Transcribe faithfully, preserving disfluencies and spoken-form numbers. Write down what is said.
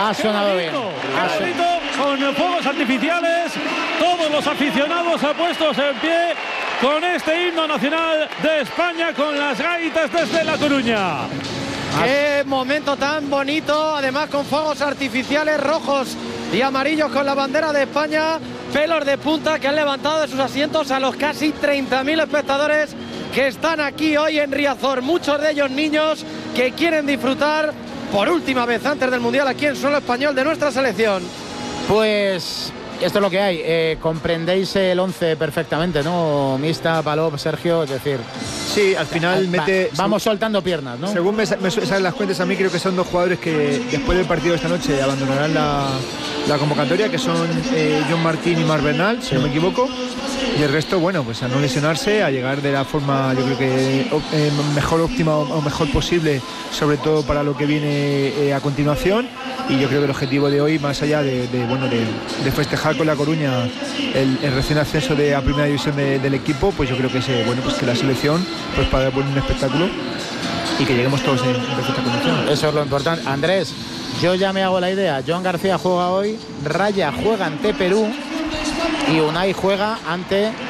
Ha sonado bien. Qué bonito, con fuegos artificiales, todos los aficionados puestos en pie con este himno nacional de España, con las gaitas desde La Coruña. Qué momento tan bonito, además con fuegos artificiales rojos y amarillos con la bandera de España, pelos de punta que han levantado de sus asientos a los casi treinta mil espectadores que están aquí hoy en Riazor, muchos de ellos niños que quieren disfrutar por última vez antes del Mundial aquí en suelo español de nuestra selección. Pues esto es lo que hay. Eh, comprendéis el once perfectamente, ¿no? Mista, Palop, Sergio, es decir... Sí, al final va, mete... Vamos soltando piernas, ¿no? Según me, me salen las cuentas a mí, creo que son dos jugadores que después del partido de esta noche abandonarán la, la convocatoria, que son eh, John Martín y Marc Bernal, si sí. no me equivoco. Y el resto, bueno, pues a no lesionarse, a llegar de la forma, yo creo que eh, mejor óptima o mejor posible, sobre todo para lo que viene eh, a continuación. Y yo creo que el objetivo de hoy, más allá de, de bueno de, de festejar con La Coruña el, el recién ascenso de a primera división de, del equipo, pues yo creo que es bueno pues que la selección pues para poner un espectáculo y que lleguemos todos en, en perfecta condición. Eso es lo importante. Andrés, yo ya me hago la idea. Joan García juega hoy, Raya juega ante Perú y Unai juega ante